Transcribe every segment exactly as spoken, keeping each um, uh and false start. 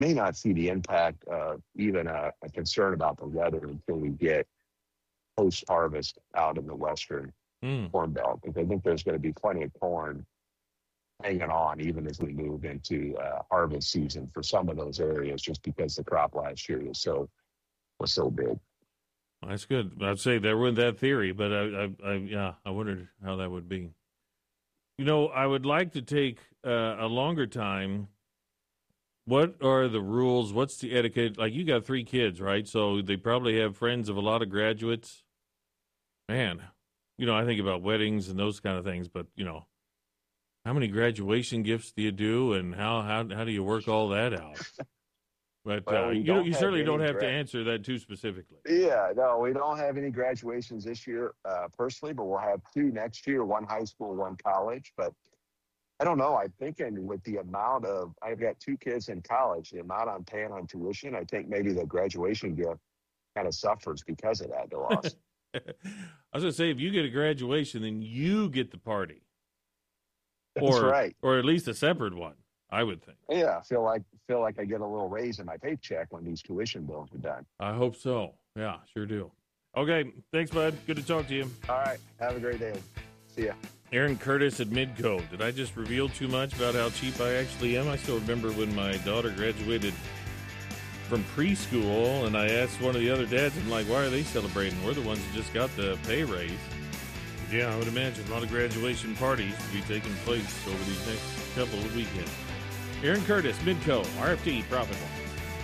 may not see the impact of even a, a concern about the weather until we get post-harvest out in the western Mm. corn belt, because I think there's going to be plenty of corn hanging on even as we move into uh, harvest season for some of those areas, just because the crop last year was so was so big. That's good. I'd say there was that theory, but I, I, I, yeah, I wondered how that would be. You know, I would like to take uh, a longer time. What are the rules? What's the etiquette? Like, you got three kids, right? So they probably have friends of a lot of graduates. Man, you know, I think about weddings and those kind of things, but, you know, how many graduation gifts do you do, and how how, how do you work all that out? But Well, uh, we you don't you have certainly any don't have to gra- answer that too specifically. Yeah, no, we don't have any graduations this year uh, personally, but we'll have two next year, one high school, one college. But I don't know. I'm thinking with the amount of, I've got two kids in college, the amount I'm paying on tuition, I think maybe the graduation gift kind of suffers because of that, DeRoss. I was going to say, if you get a graduation, then you get the party. That's or, right. Or at least a separate one, I would think. Yeah, I feel like feel like I get a little raise in my paycheck when these tuition bills are done. I hope so. Yeah, sure do. Okay, thanks, bud. Good to talk to you. All right, have a great day. See ya. Aaron Curtis at Midco. Did I just reveal too much about how cheap I actually am? I still remember when my daughter graduated from preschool, and I asked one of the other dads, I'm like, why are they celebrating? We're the ones that just got the pay raise. Yeah, I would imagine a lot of graduation parties to be taking place over these next couple of weekends. Aaron Curtis, Midco, R F T, Profit Watch.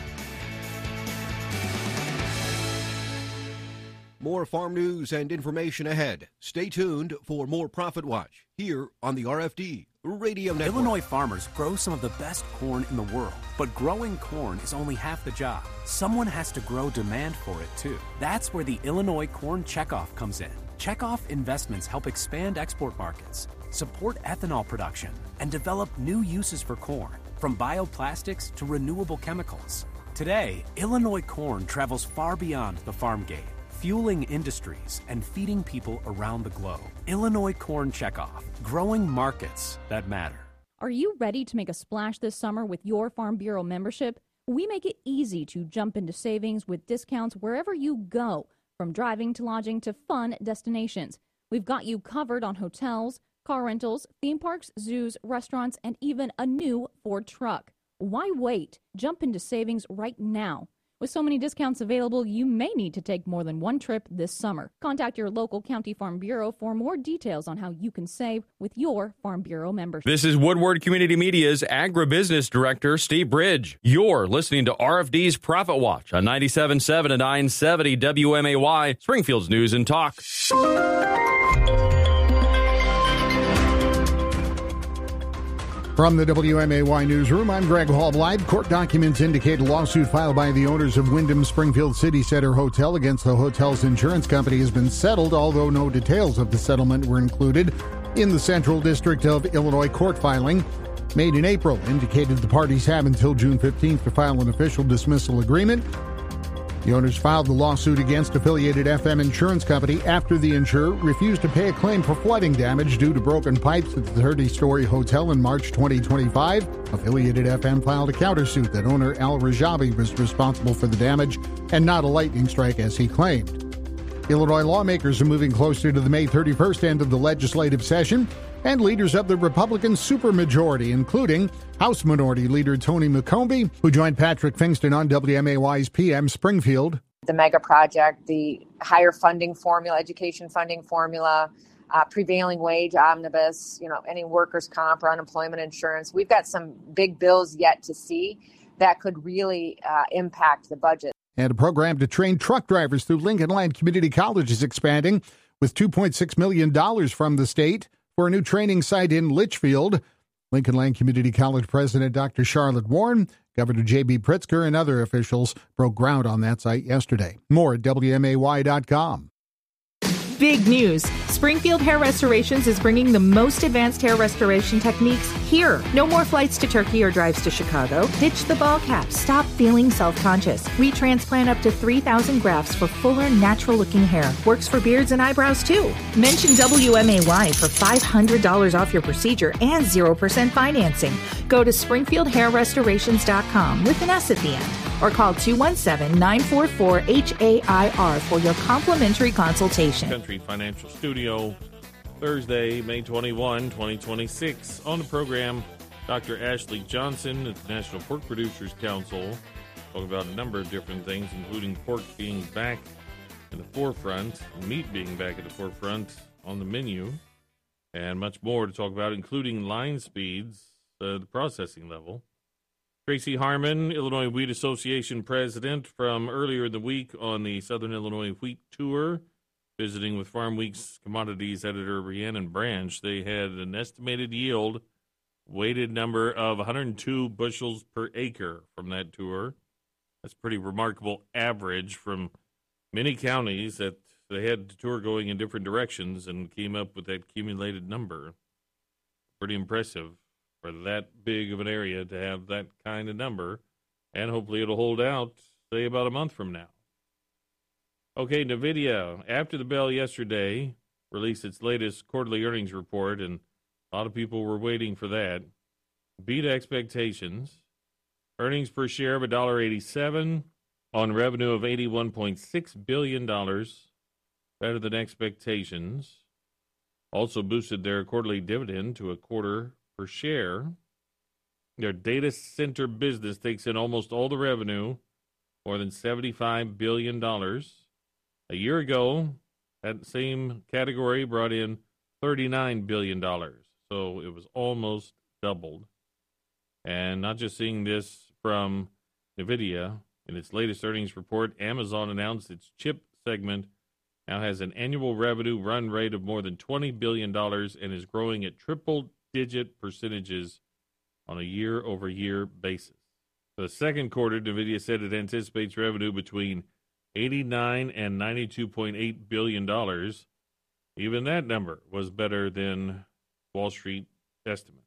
More farm news and information ahead. Stay tuned for more Profit Watch here on the R F D Radio Network. Illinois farmers grow some of the best corn in the world, but growing corn is only half the job. Someone has to grow demand for it, too. That's where the Illinois Corn Checkoff comes in. Checkoff investments help expand export markets, support ethanol production, and develop new uses for corn, from bioplastics to renewable chemicals. Today, Illinois corn travels far beyond the farm gate, fueling industries and feeding people around the globe. Illinois Corn Checkoff, growing markets that matter. Are you ready to make a splash this summer with your Farm Bureau membership? We make it easy to jump into savings with discounts wherever you go, from driving to lodging to fun destinations. We've got you covered on hotels, car rentals, theme parks, zoos, restaurants, and even a new Ford truck. Why wait? Jump into savings right now. With so many discounts available, you may need to take more than one trip this summer. Contact your local county Farm Bureau for more details on how you can save with your Farm Bureau membership. This is Woodward Community Media's Agribusiness Director, Steve Bridge. You're listening to R F D's Profit Watch on ninety-seven point seven and nine seventy W M A Y, Springfield's News and Talk. From the W M A Y Newsroom, I'm Greg Hallbleib. Court documents indicate a lawsuit filed by the owners of Wyndham Springfield City Center Hotel against the hotel's insurance company has been settled, although no details of the settlement were included in the Central District of Illinois court filing made in April. Indicated the parties have until June fifteenth to file an official dismissal agreement. The owners filed the lawsuit against Affiliated F M Insurance Company after the insurer refused to pay a claim for flooding damage due to broken pipes at the thirty-story hotel in March twenty twenty-five. Affiliated F M filed a countersuit that owner Al Rajabi was responsible for the damage and not a lightning strike as he claimed. Illinois lawmakers are moving closer to the May thirty-first end of the legislative session, and leaders of the Republican supermajority, including House Minority Leader Tony McCombie, who joined Patrick Fingston on W M A Y's P M Springfield. The mega project, the higher funding formula, education funding formula, uh, prevailing wage omnibus, you know, any workers' comp or unemployment insurance. We've got some big bills yet to see that could really uh, impact the budget. And a program to train truck drivers through Lincoln Land Community College is expanding with two point six million dollars from the state for a new training site in Litchfield. Lincoln Land Community College President Doctor Charlotte Warren, Governor J B Pritzker, and other officials broke ground on that site yesterday. More at W M A Y dot com. Big news! Springfield Hair Restorations is bringing the most advanced hair restoration techniques here. No more flights to Turkey or drives to Chicago. Ditch the ball cap. Stop feeling self-conscious. Retransplant up to three thousand grafts for fuller, natural-looking hair. Works for beards and eyebrows, too. Mention W M A Y for five hundred dollars off your procedure and zero percent financing. Go to springfield hair restorations dot com with an S at the end, or call two one seven, nine four four, H A I R for your complimentary consultation. Country Financial Studio, Thursday, May twenty-first, twenty twenty-six. On the program, Doctor Ashley Johnson at the National Pork Producers Council, talking about a number of different things, including pork being back in the forefront, meat being back at the forefront on the menu, and much more to talk about, including line speeds, uh, the processing level. Tracy Harmon, Illinois Wheat Association president, from earlier in the week on the Southern Illinois Wheat Tour, visiting with Farm Week's commodities editor Rhiannon Branch. They had an estimated yield, weighted number of one hundred two bushels per acre from that tour. That's a pretty remarkable average from many counties that they had the tour going in different directions and came up with that accumulated number. Pretty impressive for that big of an area to have that kind of number, and hopefully it'll hold out, say, about a month from now. Okay, NVIDIA, after the bell yesterday, released its latest quarterly earnings report, and a lot of people were waiting for that. Beat expectations. Earnings per share of one dollar and eighty-seven cents on revenue of eighty-one point six billion dollars, better than expectations. Also boosted their quarterly dividend to a quarter per share. Their data center business takes in almost all the revenue, more than seventy-five billion dollars. A year ago, that same category brought in thirty-nine billion dollars. So it was almost doubled. And not just seeing this from NVIDIA, in its latest earnings report, Amazon announced its chip segment now has an annual revenue run rate of more than twenty billion dollars and is growing at triple-digit percentages on a year-over-year basis. For the second quarter, NVIDIA said it anticipates revenue between eighty-nine and ninety-two point eight billion dollars. Even that number was better than Wall Street estimates.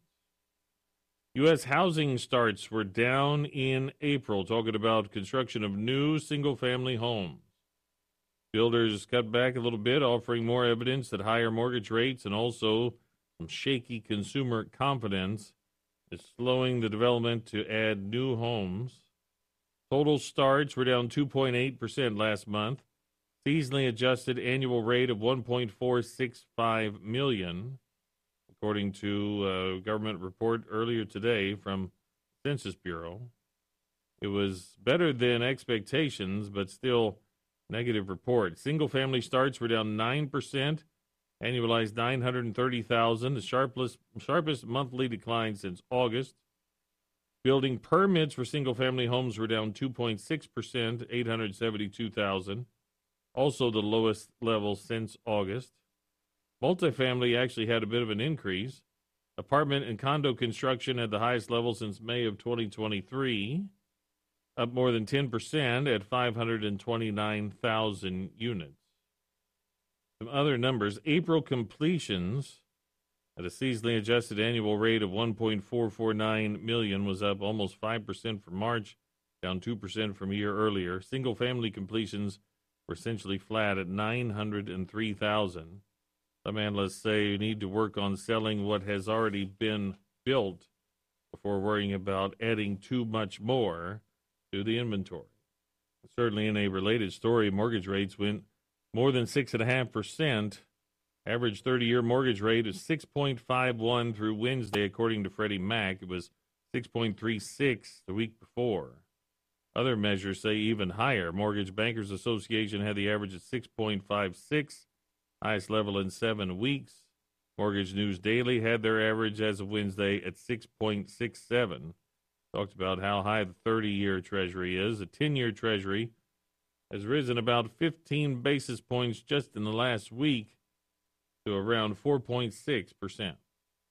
U S housing starts were down in April, talking about construction of new single-family homes. Builders cut back a little bit, offering more evidence that higher mortgage rates and also some shaky consumer confidence is slowing the development to add new homes. Total starts were down two point eight percent last month. Seasonally adjusted annual rate of one point four six five million, according to a government report earlier today from Census Bureau. It was better than expectations, but still negative report. Single-family starts were down nine percent, annualized nine hundred thirty thousand, the sharpest, sharpest monthly decline since August. Building permits for single-family homes were down two point six percent, eight hundred seventy-two thousand, also the lowest level since August. Multifamily actually had a bit of an increase. Apartment and condo construction had the highest level since May of twenty twenty-three, up more than ten percent at five hundred twenty-nine thousand units. Some other numbers. April completions at a seasonally adjusted annual rate of one point four four nine million was up almost five percent from March, down two percent from a year earlier. Single-family completions were essentially flat at nine hundred three thousand. Some analysts say you need to work on selling what has already been built before worrying about adding too much more to the inventory. Certainly in a related story, mortgage rates went more than six point five percent. Average thirty-year mortgage rate is six point five one through Wednesday, according to Freddie Mac. It was six point three six the week before. Other measures say even higher. Mortgage Bankers Association had the average at six point five six, highest level in seven weeks. Mortgage News Daily had their average as of Wednesday at six point six seven. Talked about how high the thirty-year Treasury is. The ten-year Treasury has risen about fifteen basis points just in the last week to around four point six percent.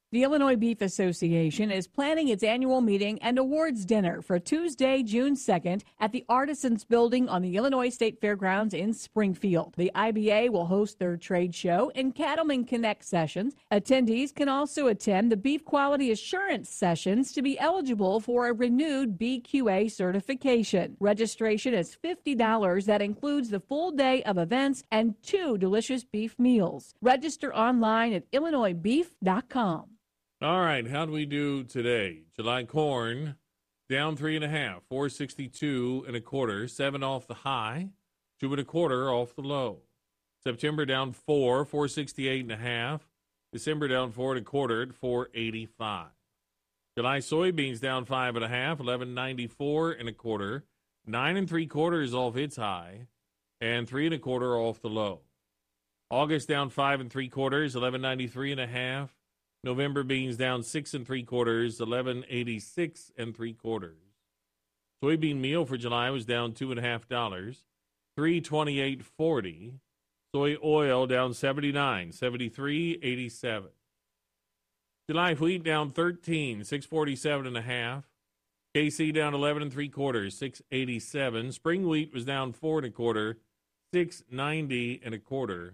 The Illinois Beef Association is planning its annual meeting and awards dinner for Tuesday, June second at the Artisans Building on the Illinois State Fairgrounds in Springfield. The I B A will host their trade show and Cattlemen Connect sessions. Attendees can also attend the Beef Quality Assurance sessions to be eligible for a renewed B Q A certification. Registration is fifty dollars. That includes the full day of events and two delicious beef meals. Register online at illinois beef dot com. All right, how do we do today? July corn down three and a half, four sixty-two and a quarter, seven off the high, two and a quarter off the low. September down four, four sixty-eight and a half. December down four and a quarter at four eighty-five. July soybeans down five and a half, eleven ninety-four and a quarter, nine and three quarters off its high, and three and a quarter off the low. August down five and three quarters, eleven ninety-three and a half. November beans down six and three quarters, eleven eighty-six and three quarters. Soybean meal for July was down two and a half dollars, three twenty-eight forty. Soy oil down seventy-nine, seventy-three eighty-seven. July wheat down thirteen, six forty-seven and a half. K C down eleven and three quarters, six eighty-seven. Spring wheat was down four and a quarter, six ninety and a quarter.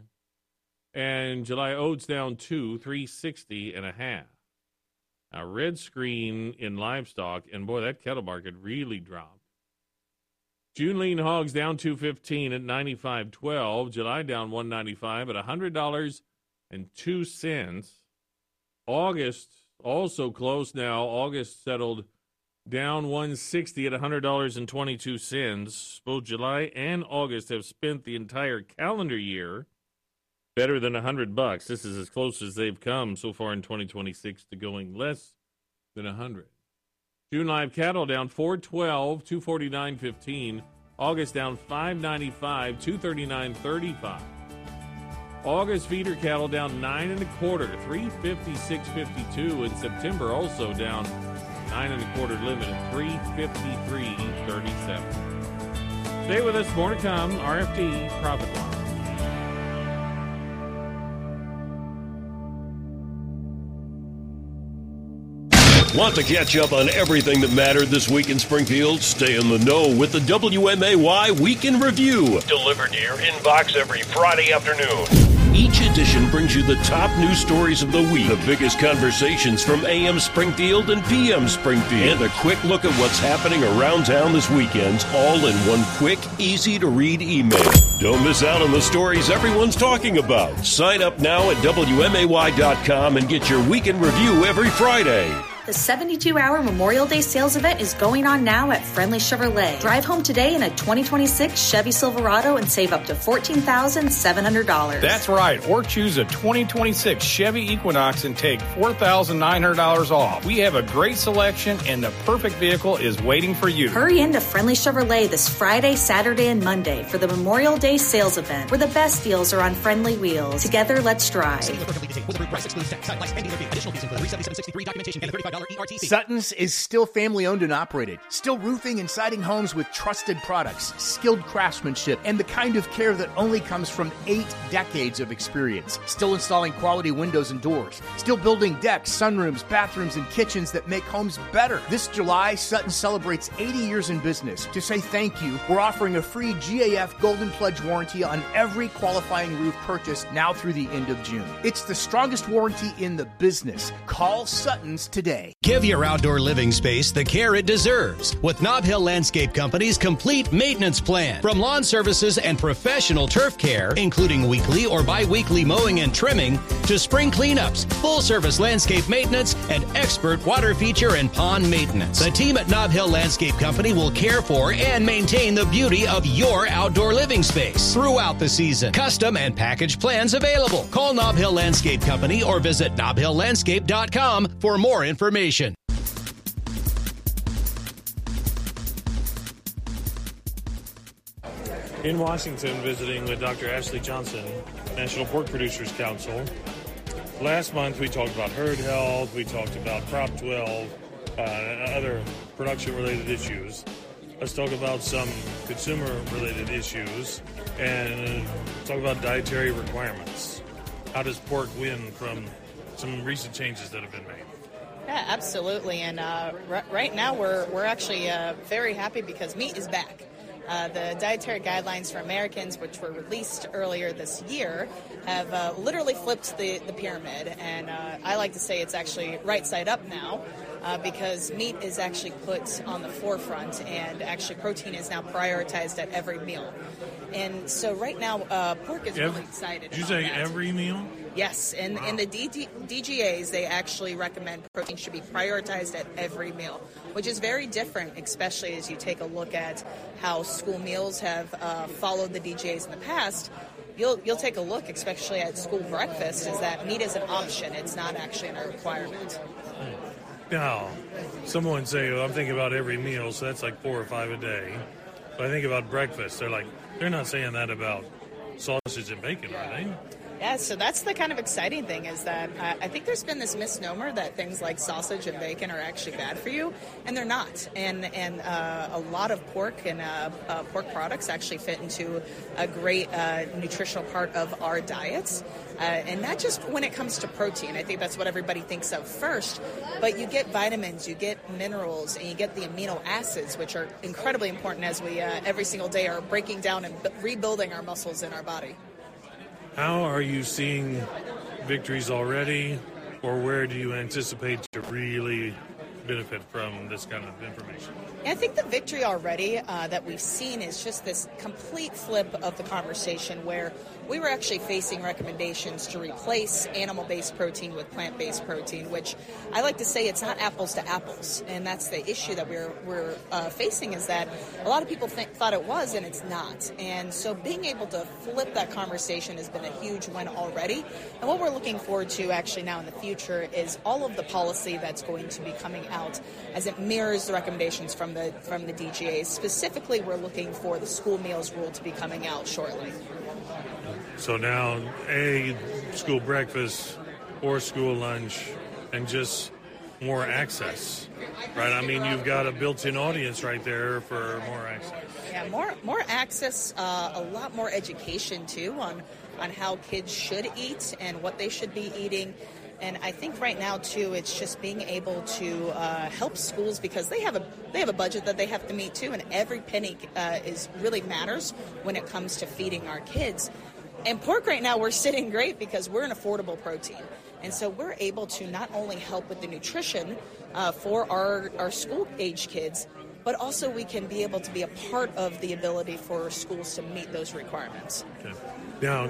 And July oats down two, three sixty and a half. Now, red screen in livestock, and boy, that cattle market really dropped. June lean hogs down two fifteen at ninety-five twelve. July down one ninety-five at one hundred dollars and two cents. August also close now. August settled down one sixty at one hundred dollars and twenty-two cents. Both July and August have spent the entire calendar year better than one hundred bucks. This is as close as they've come so far in twenty twenty-six to going less than one hundred. June live cattle down four twelve, two forty-nine fifteen. August down five ninety-five, two thirty-nine thirty-five. August feeder cattle down nine and a quarter, three fifty-six fifty-two. And September also down nine and a quarter limit at three fifty-three thirty-seven. Stay with us. More to come. R F D Profit Line. Want to catch up on everything that mattered this week in Springfield? Stay in the know with the W M A Y Week in Review. Delivered to your inbox every Friday afternoon. Each edition brings you the top news stories of the week, the biggest conversations from A M Springfield and P M Springfield, and a quick look at what's happening around town this weekend, all in one quick, easy-to-read email. Don't miss out on the stories everyone's talking about. Sign up now at W M A Y dot com and get your Week in Review every Friday. The seventy-two hour Memorial Day sales event is going on now at Friendly Chevrolet. Drive home today in a twenty twenty-six Chevy Silverado and save up to fourteen thousand seven hundred dollars. That's right. Or choose a twenty twenty-six Chevy Equinox and take four thousand nine hundred dollars off. We have a great selection and the perfect vehicle is waiting for you. Hurry into Friendly Chevrolet this Friday, Saturday, and Monday for the Memorial Day sales event, where the best deals are on friendly wheels. Together, let's drive. Sutton's is still family-owned and operated. Still roofing and siding homes with trusted products, skilled craftsmanship, and the kind of care that only comes from eight decades of experience. Still installing quality windows and doors. Still building decks, sunrooms, bathrooms, and kitchens that make homes better. This July, Sutton celebrates eighty years in business. To say thank you, we're offering a free G A F Golden Pledge warranty on every qualifying roof purchase now through the end of June. It's the strongest warranty in the business. Call Sutton's today. Give your outdoor living space the care it deserves with Nob Hill Landscape Company's complete maintenance plan. From lawn services and professional turf care, including weekly or bi-weekly mowing and trimming, to spring cleanups, full-service landscape maintenance, and expert water feature and pond maintenance. The team at Nob Hill Landscape Company will care for and maintain the beauty of your outdoor living space throughout the season. Custom and package plans available. Call Nob Hill Landscape Company or visit nob hill landscape dot com for more information. In Washington, visiting with Doctor Ashley Johnson, National Pork Producers Council. Last month, we talked about herd health, we talked about Prop twelve, uh, and other production-related issues. Let's talk about some consumer-related issues and talk about dietary requirements. How does pork win from some recent changes that have been made. Yeah, absolutely. And uh, r- right now we're we're actually uh, very happy because meat is back. Uh, the dietary guidelines for Americans, which were released earlier this year, have uh, literally flipped the, the pyramid. And uh, I like to say it's actually right side up now uh, because meat is actually put on the forefront, and actually protein is now prioritized at every meal. And so right now, uh, pork is Every, really excited Did you about say that. every meal? Yes, and Wow. in the D D, D G As, they actually recommend protein should be prioritized at every meal, which is very different, especially as you take a look at how school meals have uh, followed the D G As in the past. You'll you'll take a look, especially at school breakfast, is that meat is an option. It's not actually a requirement. Now, someone would say, well, I'm thinking about every meal, so that's like four or five a day. But I think about breakfast. They're like, they're not saying that about sausage and bacon, are they? Yeah, so that's the kind of exciting thing is that uh, I think there's been this misnomer that things like sausage and bacon are actually bad for you, and they're not. And and uh, a lot of pork and uh, uh, pork products actually fit into a great uh, nutritional part of our diets. Uh, and not just when it comes to protein. I think that's what everybody thinks of first. But you get vitamins, you get minerals, and you get the amino acids, which are incredibly important as we uh, every single day are breaking down and b- rebuilding our muscles in our body. How are you seeing victories already, or where do you anticipate to really benefit from this kind of information? And I think the victory already uh, that we've seen is just this complete flip of the conversation where we were actually facing recommendations to replace animal-based protein with plant-based protein, which I like to say it's not apples to apples. And that's the issue that we're we're uh, facing is that a lot of people think, thought it was, and it's not. And so being able to flip that conversation has been a huge win already. And what we're looking forward to actually now in the future is all of the policy that's going to be coming out as it mirrors the recommendations from the from the D G As. Specifically, we're looking for the school meals rule to be coming out shortly. So now, A, school breakfast or school lunch, and just more access, right? I mean, you've got a built-in audience right there for more access. Yeah, more more access, uh, a lot more education, too, on, on how kids should eat and what they should be eating. And I think right now, too, it's just being able to uh, help schools because they have a they have a budget that they have to meet, too, and every penny uh, is really matters when it comes to feeding our kids. And pork right now, we're sitting great because we're an affordable protein. And so we're able to not only help with the nutrition uh, for our, our school-age kids, but also we can be able to be a part of the ability for schools to meet those requirements. Okay. Now,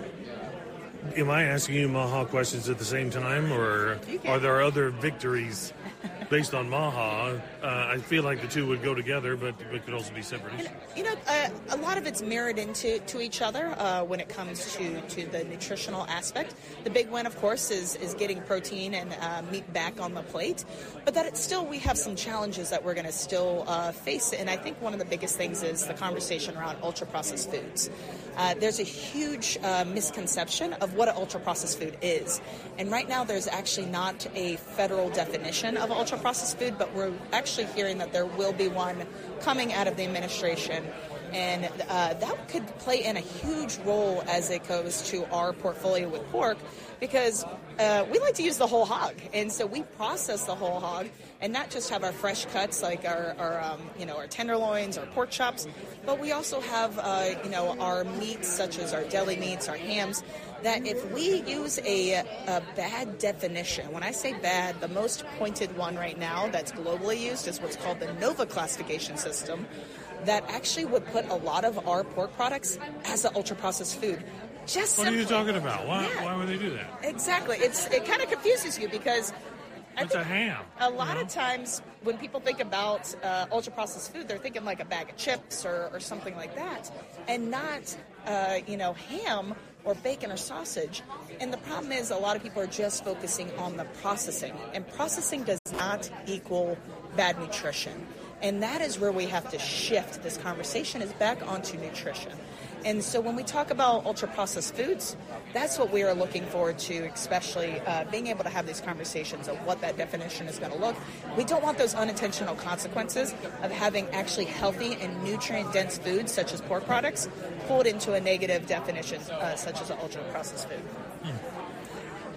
am I asking you Maha questions at the same time, or are there other victories based on Maha? Uh, I feel like the two would go together, but it could also be separate issues. You know, uh, a lot of it's mirrored into to each other uh, when it comes to, to the nutritional aspect. The big win, of course, is is getting protein and uh, meat back on the plate. But that it's still, we have some challenges that we're going to still uh, face. And I think one of the biggest things is the conversation around ultra-processed foods. Uh, there's a huge uh, misconception of what an ultra-processed food is. And right now there's actually not a federal definition of ultra-processed food, but we're actually hearing that there will be one coming out of the administration. And uh, that could play in a huge role as it goes to our portfolio with pork, because uh, we like to use the whole hog. And so we process the whole hog and not just have our fresh cuts like our, our um, you know, our tenderloins, our pork chops, but we also have, uh, you know, our meats such as our deli meats, our hams, that if we use a, a bad definition, when I say bad, the most pointed one right now that's globally used is what's called the NOVA classification system, that actually would put a lot of our pork products as an ultra-processed food. Just what simply. are you talking about? Why, Yeah. why would they do that? Exactly. It's It kind of confuses you because I It's a think ham. a lot of times when people think about uh, ultra-processed food, they're thinking like a bag of chips or, or something like that, and not, uh, you know, ham or bacon or sausage. And the problem is a lot of people are just focusing on the processing, and processing does not equal bad nutrition. And that is where we have to shift this conversation, is back onto nutrition. And so when we talk about ultra-processed foods, that's what we are looking forward to, especially uh, being able to have these conversations of what that definition is going to look. We don't want those unintentional consequences of having actually healthy and nutrient-dense foods, such as pork products, pulled into a negative definition, uh, such as an ultra-processed food.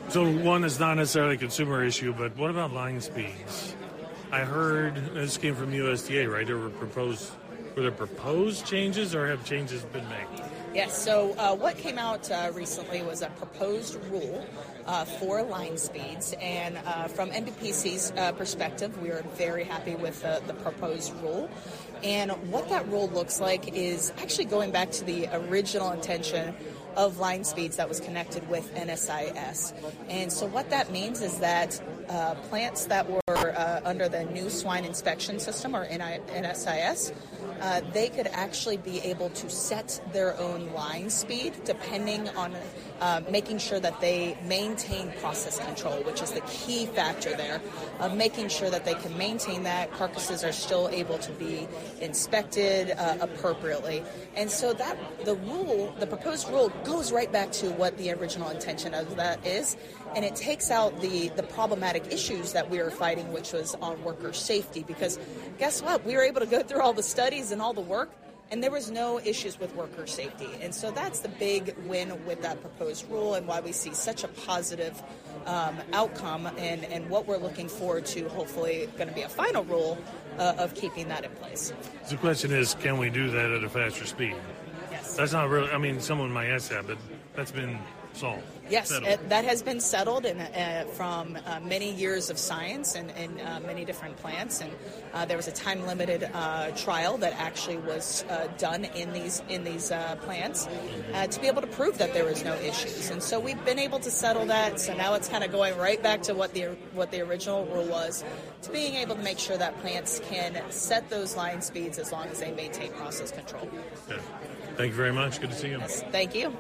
So one is not necessarily a consumer issue, but what about line speeds? I heard, this came from U S D A, right? There were proposed, were there proposed changes or have changes been made? Yes, so uh, what came out uh, recently was a proposed rule uh, for line speeds, and uh, from N B P C's uh, perspective, we are very happy with uh, the proposed rule. And what that rule looks like is actually going back to the original intention of line speeds that was connected with N S I S. And so what that means is that uh, plants that were uh, under the new swine inspection system, or N S I S, uh, they could actually be able to set their own line speed depending on uh, making sure that they maintain process control, which is the key factor there, of making sure that they can maintain that, carcasses are still able to be inspected uh, appropriately. And so that the rule, the proposed rule, goes right back to what the original intention of that is, and it takes out the, the problematic issues that we were fighting, which was on worker safety, because guess what? We were able to go through all the studies and all the work, and there was no issues with worker safety. And so that's the big win with that proposed rule, and why we see such a positive um, outcome, and, and what we're looking forward to, hopefully going to be a final rule uh, of keeping that in place. So the question is, can we do that at a faster speed? Yes. That's not really, I mean, someone might ask that, but that's been solved. Yes, settled. it, that has been settled in, uh, from uh, many years of science and, and uh, many different plants. And uh, there was a time-limited uh, trial that actually was uh, done in these in these uh, plants uh, to be able to prove that there was no issues. And so we've been able to settle that. So now it's kind of going right back to what the what the original rule was, to being able to make sure that plants can set those line speeds as long as they maintain process control. Okay. Thank you very much. Good to see you. Yes, thank you.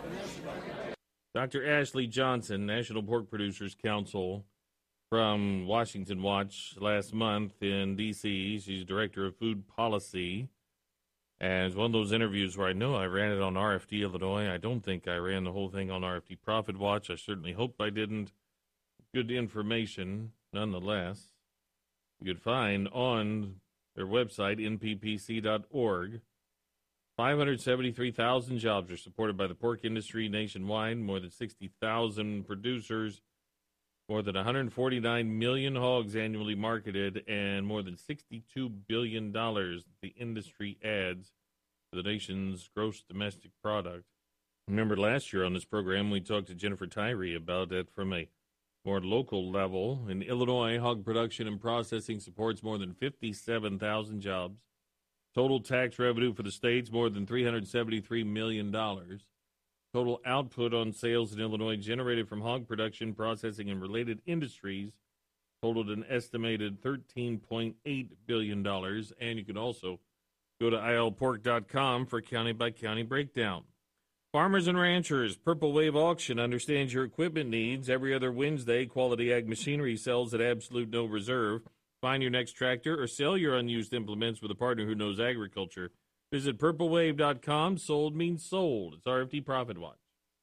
Doctor Ashley Johnson, National Pork Producers Council from Washington Watch last month in D C She's Director of Food Policy. And it's one of those interviews where I know I ran it on R F D Illinois. I don't think I ran the whole thing on R F D Profit Watch. I certainly hope I didn't. Good information, nonetheless. You could find on their website, N P P C dot org. five hundred seventy-three thousand jobs are supported by the pork industry nationwide, more than sixty thousand producers, more than one hundred forty-nine million hogs annually marketed, and more than sixty-two billion dollars the industry adds to the nation's gross domestic product. Remember last year on this program, we talked to Jennifer Tyree about that from a more local level. In Illinois, hog production and processing supports more than fifty-seven thousand jobs. Total tax revenue for the state's more than three hundred seventy-three million dollars. Total output on sales in Illinois generated from hog production, processing, and related industries totaled an estimated thirteen point eight billion dollars. And you can also go to I L pork dot com for county-by-county breakdown. Farmers and ranchers, Purple Wave Auction understands your equipment needs. Every other Wednesday, Quality Ag Machinery sells at absolute no reserve. Find your next tractor or sell your unused implements with a partner who knows agriculture. Visit purple wave dot com. Sold means sold. It's R F D Profit Watch.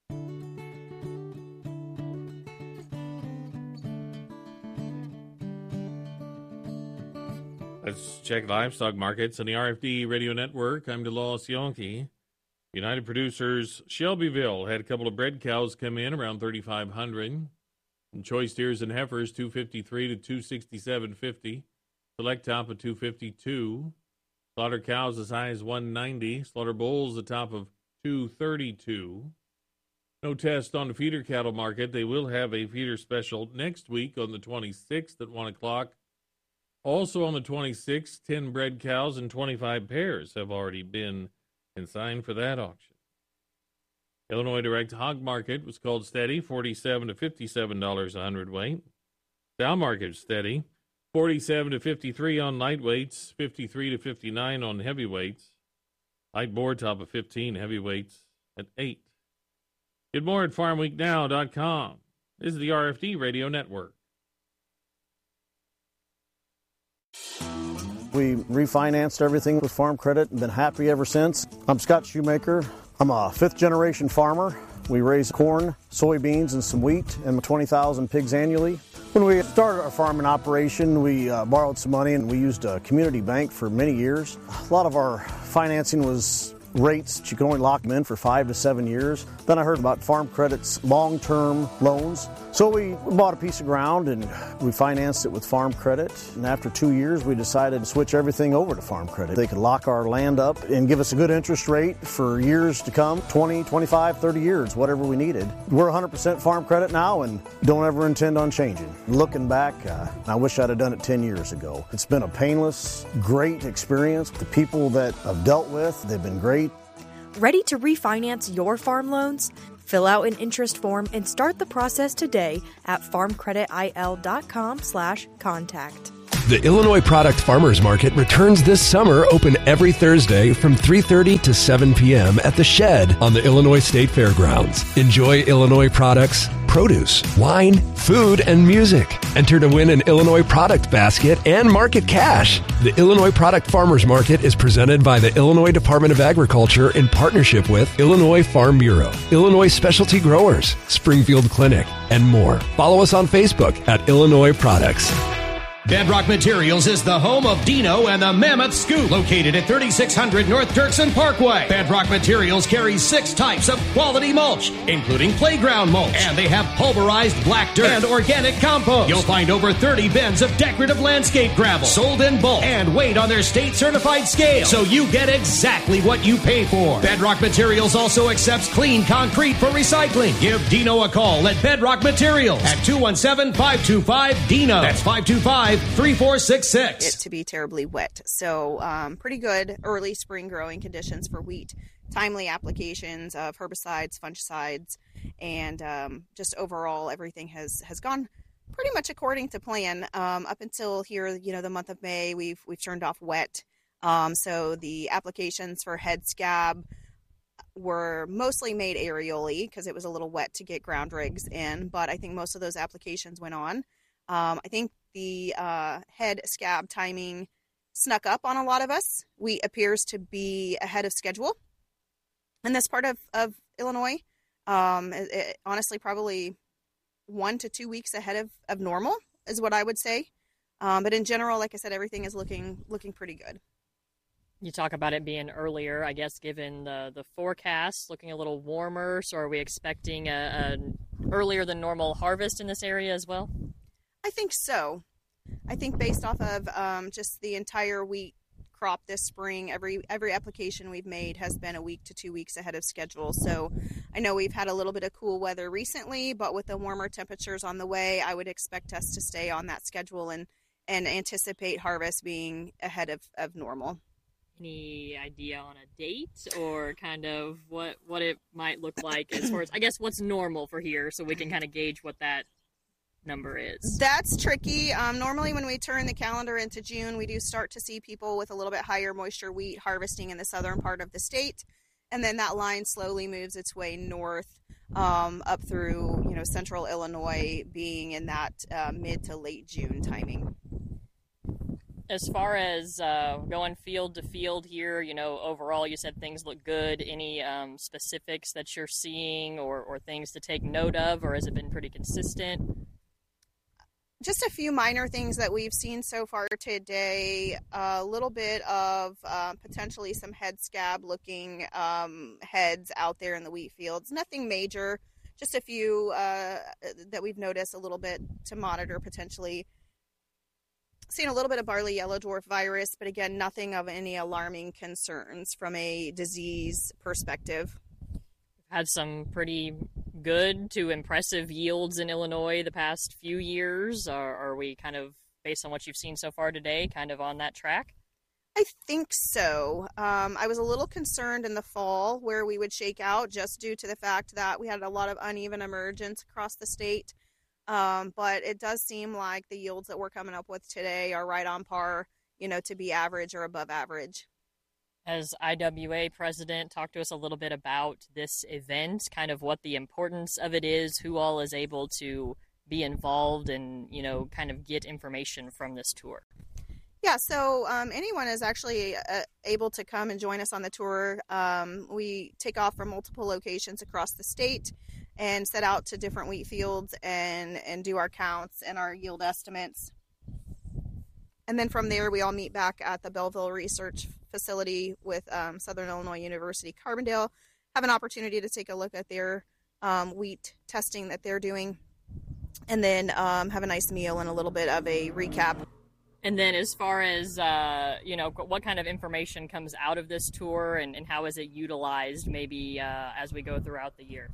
Let's check livestock markets on the R F D Radio Network. I'm DeLaw Sionki. United Producers Shelbyville had a couple of bred cows come in around thirty-five hundred. And choice steers and heifers, two fifty-three to two sixty-seven fifty. Select top of two fifty-two. Slaughter cows as high as one ninety. Slaughter bulls the top of two thirty-two. No test on the feeder cattle market. They will have a feeder special next week on the twenty-sixth at one o'clock. Also on the twenty-sixth, ten bred cows and twenty-five pairs have already been consigned for that auction. Illinois Direct Hog Market was called steady, forty-seven to fifty-seven dollars a hundredweight. Dow Market steady, forty-seven to fifty-three on lightweights, fifty-three to fifty-nine on heavyweights. Light board top of fifteen, heavyweights at eight. Get more at farm week now dot com. This is the R F D Radio Network. We refinanced everything with Farm Credit and been happy ever since. I'm Scott Shoemaker. I'm a fifth-generation farmer. We raise corn, soybeans, and some wheat, and twenty thousand pigs annually. When we started our farming operation, we uh, borrowed some money, and we used a community bank for many years. A lot of our financing was rates that you can only lock them in for five to seven years. Then I heard about Farm Credit's long-term loans. So we bought a piece of ground and we financed it with Farm Credit. And after two years, we decided to switch everything over to Farm Credit. They could lock our land up and give us a good interest rate for years to come, twenty, twenty-five, thirty years, whatever we needed. We're one hundred percent Farm Credit now and don't ever intend on changing. Looking back, uh, I wish I'd have done it ten years ago. It's been a painless, great experience. The people that I've dealt with, they've been great. Ready to refinance your farm loans? Fill out an interest form and start the process today at farmcreditil.com slash contact. The Illinois Product Farmers Market returns this summer, open every Thursday from three thirty to seven p.m. at The Shed on the Illinois State Fairgrounds. Enjoy Illinois products, produce, wine, food, and music. Enter to win an Illinois product basket and market cash. The Illinois Product Farmers Market is presented by the Illinois Department of Agriculture in partnership with Illinois Farm Bureau, Illinois Specialty Growers, Springfield Clinic, and more. Follow us on Facebook at Illinois Products. Bedrock Materials is the home of Dino and the Mammoth Scoop, located at thirty-six hundred North Dirksen Parkway. Bedrock Materials carries six types of quality mulch, including playground mulch, and they have pulverized black dirt and organic compost. You'll find over thirty bins of decorative landscape gravel, sold in bulk and weighed on their state-certified scale, so you get exactly what you pay for. Bedrock Materials also accepts clean concrete for recycling. Give Dino a call at Bedrock Materials at two one seven, five two five, D I N O. That's five two five, three four six six. It to be terribly wet. So um, pretty good early spring growing conditions for wheat. Timely applications of herbicides, fungicides, and um, just overall everything has, has gone pretty much according to plan. Um, up until here, you know, the month of May, we've we've turned off wet. Um, so the applications for head scab were mostly made aerially because it was a little wet to get ground rigs in. But I think most of those applications went on. Um, I think the uh, head scab timing snuck up on a lot of us. Wheat appears to be ahead of schedule in this part of, of Illinois. Um, it, it, honestly, probably one to two weeks ahead of, of normal is what I would say. Um, but in general, like I said, everything is looking looking pretty good. You talk about it being earlier, I guess, given the, the forecast, looking a little warmer. So are we expecting a, a earlier than normal harvest in this area as well? I think so. I think based off of um, just the entire wheat crop this spring, every every application we've made has been a week to two weeks ahead of schedule. So I know we've had a little bit of cool weather recently, but with the warmer temperatures on the way, I would expect us to stay on that schedule and, and anticipate harvest being ahead of, of normal. Any idea on a date or kind of what, what it might look like as far as, I guess, what's normal for here so we can kind of gauge what that number is? That's tricky. Um, normally when we turn the calendar into June, we do start to see people with a little bit higher moisture wheat harvesting in the southern part of the state. And then that line slowly moves its way north um, up through, you know, central Illinois, being in that uh, mid to late June timing. As far as uh, going field to field here, you know, overall you said things look good. Any um, specifics that you're seeing or, or things to take note of, or has it been pretty consistent? Just a few minor things that we've seen so far today. A little bit of uh, potentially some head scab looking um, heads out there in the wheat fields. Nothing major, just a few uh, that we've noticed a little bit to monitor potentially. Seen a little bit of barley yellow dwarf virus, but again, nothing of any alarming concerns from a disease perspective. Had some pretty good to impressive yields in Illinois the past few years. Are, are we kind of, based on what you've seen so far today, kind of on that track? I think so. Um, I was a little concerned in the fall where we would shake out just due to the fact that we had a lot of uneven emergence across the state. Um, but it does seem like the yields that we're coming up with today are right on par, you know, to be average or above average. Has I W A president talked to us a little bit about this event, kind of what the importance of it is, who all is able to be involved and, you know, kind of get information from this tour? Yeah, so um, anyone is actually uh, able to come and join us on the tour. Um, we take off from multiple locations across the state and set out to different wheat fields and, and do our counts and our yield estimates. and then from there, we all meet back at the Belleville Research Facility with um, Southern Illinois University Carbondale, have an opportunity to take a look at their um, wheat testing that they're doing, and then um, have a nice meal and a little bit of a recap. And then as far as, uh, you know, what kind of information comes out of this tour and, and how is it utilized maybe uh, as we go throughout the year?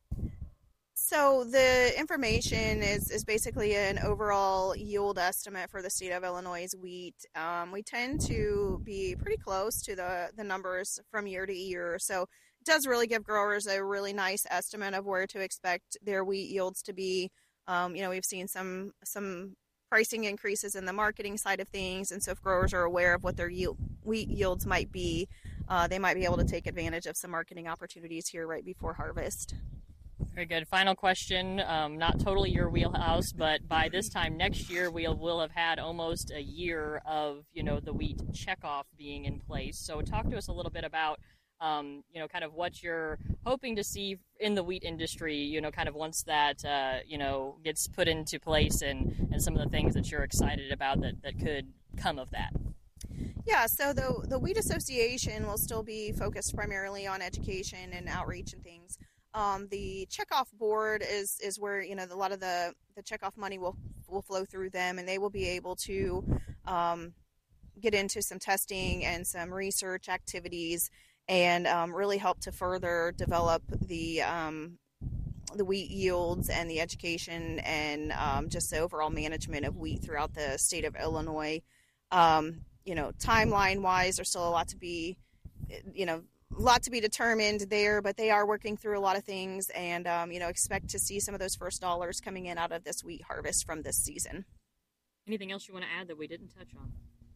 So the information is, is basically an overall yield estimate for the state of Illinois' wheat. Um, we tend to be pretty close to the, the numbers from year to year. So it does really give growers a really nice estimate of where to expect their wheat yields to be. Um, you know, we've seen some some pricing increases in the marketing side of things, and so if growers are aware of what their yield, wheat yields might be, uh, they might be able to take advantage of some marketing opportunities here right before harvest. Very good. Final question, um, not totally your wheelhouse, but by this time next year, we'll, we'll have had almost a year of, you know, the wheat checkoff being in place. So talk to us a little bit about, um, you know, kind of what you're hoping to see in the wheat industry, you know, kind of once that, uh, you know, gets put into place and, and some of the things that you're excited about that, that could come of that. Yeah, so the, the Wheat Association will still be focused primarily on education and outreach and things. Um, the checkoff board is, is where, you know, a lot of the, the checkoff money will will flow through them, and they will be able to um, get into some testing and some research activities and um, really help to further develop the um, the wheat yields and the education and um, just the overall management of wheat throughout the state of Illinois. Um, you know, timeline-wise, there's still a lot to be, you know, a lot to be determined there, but they are working through a lot of things and, um, you know, expect to see some of those first dollars coming in out of this wheat harvest from this season. Anything else you want to add that we didn't touch on?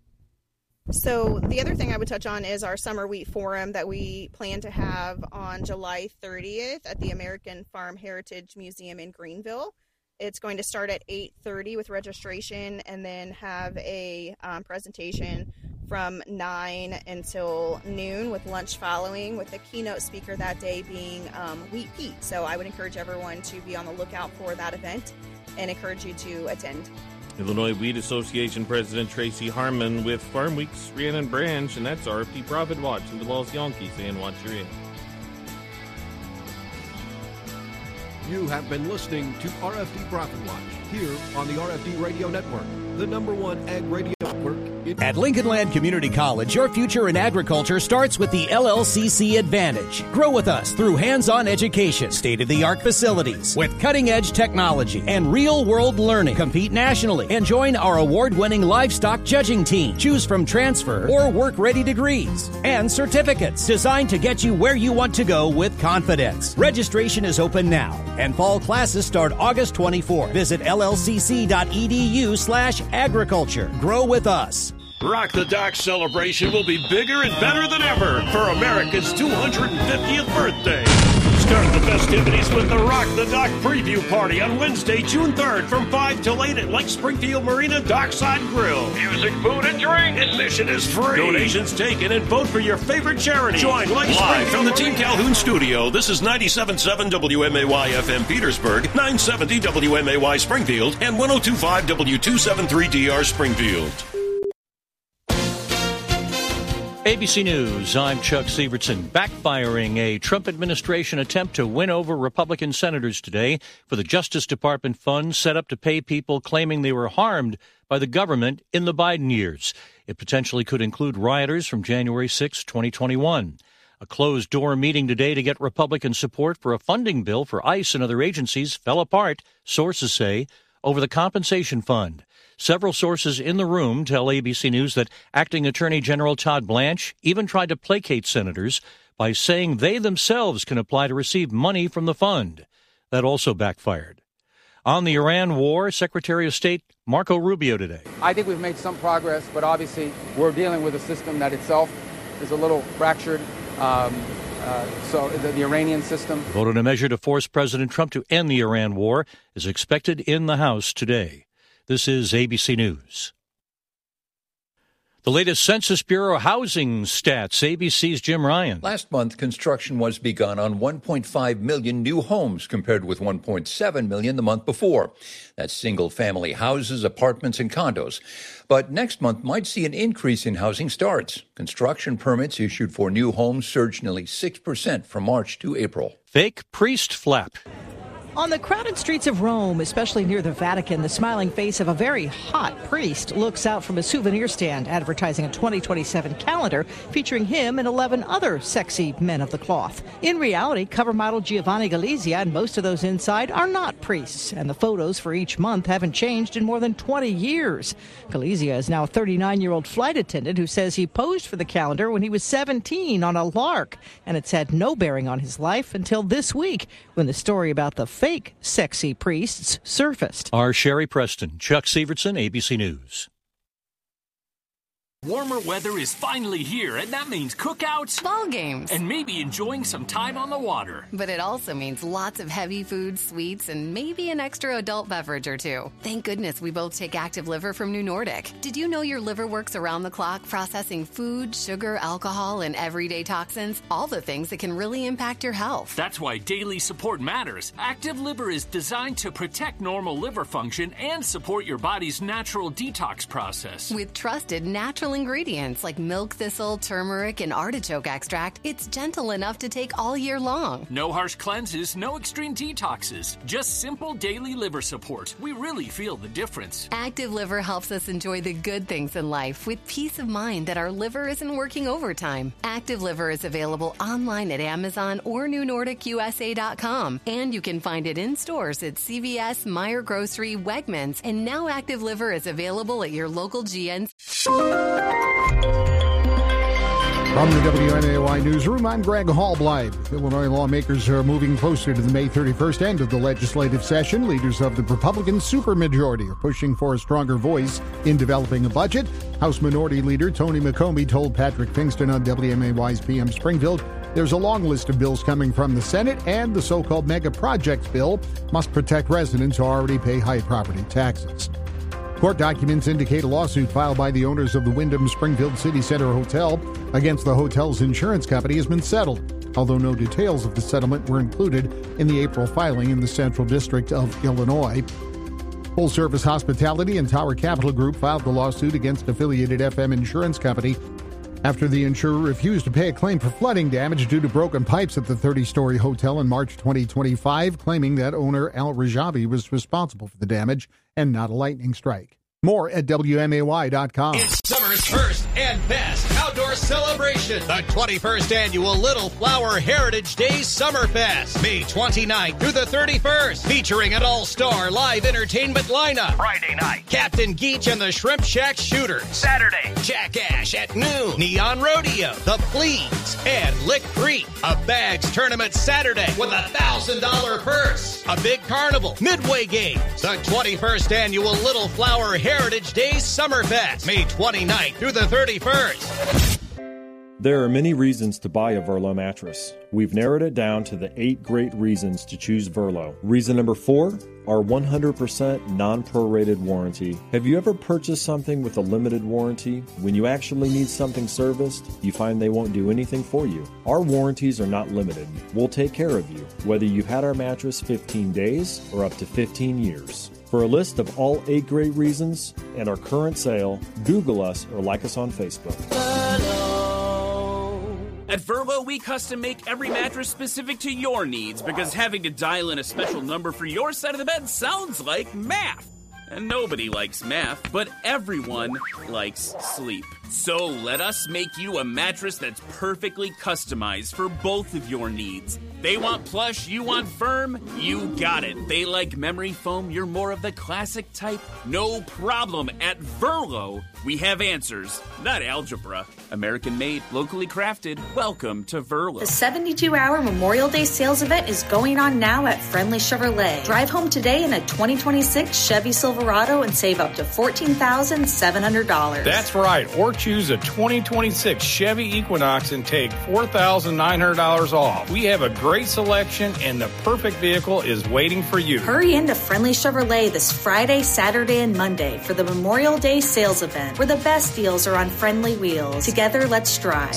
So the other thing I would touch on is our Summer Wheat Forum that we plan to have on July thirtieth at the American Farm Heritage Museum in Greenville. It's going to start at eight thirty with registration and then have a um, presentation from nine until noon with lunch following, with the keynote speaker that day being um, Wheat Pete. So I would encourage everyone to be on the lookout for that event and encourage you to attend. Illinois Wheat Association President Tracy Harmon with Farm Week's Rhiannon Branch, and that's R F D Profit Watch and the Walls Yonke saying watch your in. You have been listening to R F D Profit Watch here on the R F D Radio Network, the number one ag radio network. In- At Lincoln Land Community College, your future in agriculture starts with the L L C C Advantage. Grow with us through hands-on education, state-of-the-art facilities, with cutting-edge technology and real-world learning. Compete nationally and join our award-winning livestock judging team. Choose from transfer or work-ready degrees and certificates designed to get you where you want to go with confidence. Registration is open now, and fall classes start August twenty-fourth. Visit llcc.edu slash agriculture. Grow with us. Rock the Dock celebration will be bigger and better than ever for America's two hundred fiftieth birthday. Start the festivities with the Rock the Dock preview party on Wednesday, June third from five till eight at Lake Springfield Marina Dockside Grill. Music, food, and drink. Admission is free. Donations taken and vote for your favorite charity. Join Lake Springfield from the Team Calhoun studio. This is ninety-seven point seven W M A Y F M Petersburg, nine seventy W M A Y Springfield, and one oh two point five W two seventy-three D R Springfield. A B C News, I'm Chuck Sievertson. Backfiring a Trump administration attempt to win over Republican senators today for the Justice Department funds set up to pay people claiming they were harmed by the government in the Biden years. It potentially could include rioters from January sixth, twenty twenty-one. A closed-door meeting today to get Republican support for a funding bill for ICE and other agencies fell apart, sources say, over the compensation fund. Several sources in the room tell A B C News that Acting Attorney General Todd Blanche even tried to placate senators by saying they themselves can apply to receive money from the fund. That also backfired. On the Iran war, Secretary of State Marco Rubio today. I think we've made some progress, but obviously we're dealing with a system that itself is a little fractured. Um, uh, so the, the Iranian system. The vote on a measure to force President Trump to end the Iran war is expected in the House today. This is A B C News. The latest Census Bureau housing stats. A B C's Jim Ryan. Last month, construction was begun on one point five million new homes compared with one point seven million the month before. That's single-family houses, apartments, and condos. But next month might see an increase in housing starts. Construction permits issued for new homes surged nearly six percent from March to April. Fake priest flap. On the crowded streets of Rome, especially near the Vatican, the smiling face of a very hot priest looks out from a souvenir stand advertising a twenty twenty-seven calendar featuring him and eleven other sexy men of the cloth. In reality, cover model Giovanni Galizia and most of those inside are not priests, and the photos for each month haven't changed in more than twenty years. Galizia is now a thirty-nine-year-old flight attendant who says he posed for the calendar when he was seventeen on a lark, and it's had no bearing on his life until this week when the story about the fake sexy priests surfaced. Our Sherry Preston, Chuck Severson, A B C News. Warmer weather is finally here, and that means cookouts, ball games, and maybe enjoying some time on the water. But it also means lots of heavy food, sweets, and maybe an extra adult beverage or two. Thank goodness we both take Active Liver from New Nordic. Did you know your liver works around the clock processing food, sugar, alcohol, and everyday toxins? All the things that can really impact your health. That's why daily support matters. Active Liver is designed to protect normal liver function and support your body's natural detox process. With trusted natural ingredients like milk thistle, turmeric, and artichoke extract, it's gentle enough to take all year long. No harsh cleanses, no extreme detoxes, just simple daily liver support. We really feel the difference. Active Liver helps us enjoy the good things in life with peace of mind that our liver isn't working overtime. Active Liver is available online at Amazon or New Nordic U S A dot com, and you can find it in stores at C V S, Meijer Grocery, Wegmans, and now Active Liver is available at your local G N. From the W M A Y Newsroom, I'm Greg Hallblythe. Illinois lawmakers are moving closer to the May thirty-first end of the legislative session. Leaders of the Republican supermajority are pushing for a stronger voice in developing a budget. House Minority Leader Tony McCombie told Patrick Pinkston on W M A Y's P M Springfield there's a long list of bills coming from the Senate, and the so-called mega projects bill must protect residents who already pay high property taxes. Court documents indicate a lawsuit filed by the owners of the Wyndham Springfield City Center Hotel against the hotel's insurance company has been settled, although no details of the settlement were included in the April filing in the Central District of Illinois. Full Service Hospitality and Tower Capital Group filed the lawsuit against affiliated F M Insurance Company after the insurer refused to pay a claim for flooding damage due to broken pipes at the thirty-story hotel in March twenty twenty-five, claiming that owner Al Rajavi was responsible for the damage and not a lightning strike. More at W M A Y dot com. It's summer's first and best outdoor celebration. The twenty-first Annual Little Flower Heritage Days Summerfest. May twenty-ninth through the thirty-first. Featuring an all-star live entertainment lineup. Friday night, Captain Geach and the Shrimp Shack Shooters. Saturday, Jack Ash at noon. Neon Rodeo, The Pleads, and Lick Creek. A bags tournament Saturday with a one thousand dollars purse. A big carnival. Midway games. The twenty-first Annual Little Flower Heritage Days Summerfest. May twenty-ninth through the thirty-first. There are many reasons to buy a Verlo mattress. We've narrowed it down to the eight great reasons to choose Verlo. Reason number four, our one hundred percent non-prorated warranty. Have you ever purchased something with a limited warranty? When you actually need something serviced, you find they won't do anything for you. Our warranties are not limited. We'll take care of you, whether you've had our mattress fifteen days or up to fifteen years. For a list of all eight great reasons and our current sale, Google us or like us on Facebook. At Verlo, we custom make every mattress specific to your needs because having to dial in a special number for your side of the bed sounds like math. And nobody likes math, but everyone likes sleep. So let us make you a mattress that's perfectly customized for both of your needs. They want plush, you want firm, you got it. They like memory foam, you're more of the classic type. No problem. At Verlo, we have answers, not algebra. American made, locally crafted. Welcome to Verlo. The seventy-two hour Memorial Day sales event is going on now at Friendly Chevrolet. Drive home today in a twenty twenty-six Chevy Silverado and save up to fourteen thousand seven hundred dollars. That's right, or Choose a twenty twenty-six Chevy Equinox and take four thousand nine hundred dollars off. We have a great selection and the perfect vehicle is waiting for you. Hurry into Friendly Chevrolet this Friday, Saturday, and Monday for the Memorial Day sales event, where the best deals are on friendly wheels. Together, let's drive.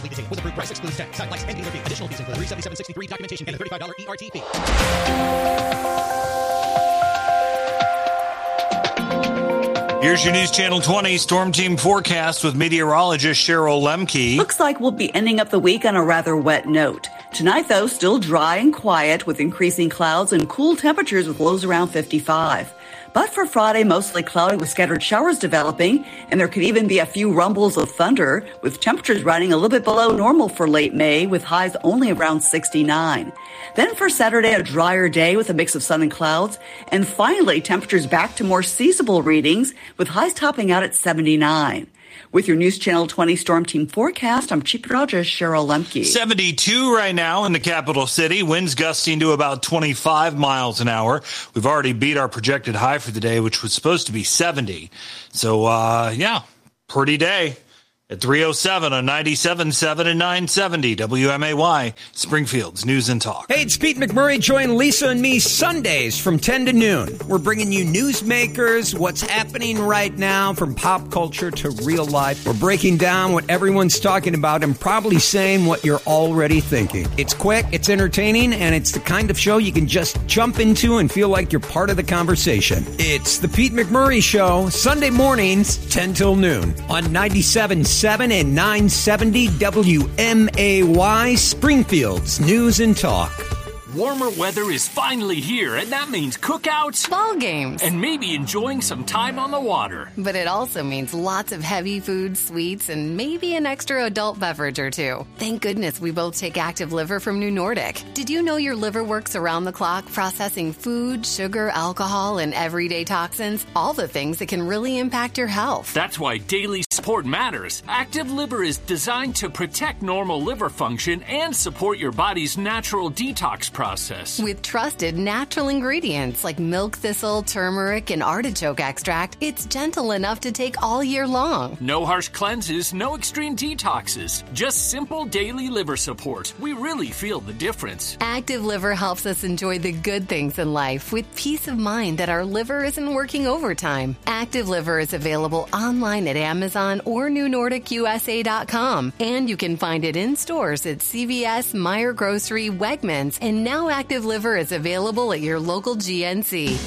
Here's your News Channel twenty Storm Team forecast with meteorologist Cheryl Lemke. Looks like we'll be ending up the week on a rather wet note. Tonight, though, still dry and quiet with increasing clouds and cool temperatures with lows around fifty-five. But for Friday, mostly cloudy with scattered showers developing, and there could even be a few rumbles of thunder, with temperatures running a little bit below normal for late May, with highs only around sixty-nine. Then for Saturday, a drier day with a mix of sun and clouds, and finally, temperatures back to more seasonable readings, with highs topping out at seventy-nine. With your News Channel twenty Storm Team forecast, I'm Chief Meteorologist Cheryl Lemke. seventy-two right now in the capital city. Winds gusting to about twenty-five miles an hour. We've already beat our projected high for the day, which was supposed to be seventy. So, uh, yeah, pretty day. At three oh seven on ninety-seven point seven and nine seventy W M A Y, Springfield's News and Talk. Hey, it's Pete McMurray. Join Lisa and me Sundays from ten to noon. We're bringing you newsmakers, what's happening right now from pop culture to real life. We're breaking down what everyone's talking about and probably saying what you're already thinking. It's quick, it's entertaining, and it's the kind of show you can just jump into and feel like you're part of the conversation. It's the Pete McMurray Show, Sunday mornings, ten till noon on ninety-seven point seven and nine seventy W M A Y, Springfield's News and Talk. Warmer weather is finally here, and that means cookouts, ball games, and maybe enjoying some time on the water. But it also means lots of heavy food, sweets, and maybe an extra adult beverage or two. Thank goodness we both take Active Liver from New Nordic. Did you know your liver works around the clock processing food, sugar, alcohol, and everyday toxins? All the things that can really impact your health. That's why daily support matters. Active Liver is designed to protect normal liver function and support your body's natural detox process. Process. With trusted natural ingredients like milk thistle, turmeric, and artichoke extract, it's gentle enough to take all year long. No harsh cleanses, no extreme detoxes, just simple daily liver support. We really feel the difference. Active Liver helps us enjoy the good things in life with peace of mind that our liver isn't working overtime. Active Liver is available online at Amazon or New Nordic U S A dot com, and you can find it in stores at C V S, Meijer Grocery, Wegmans, and now Active Liver is available at your local G N C.